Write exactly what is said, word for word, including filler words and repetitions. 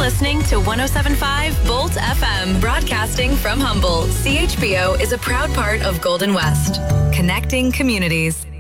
listening to one oh seven point five Bolt F M, broadcasting from Humboldt. C H B O is a proud part of Golden West, connecting communities.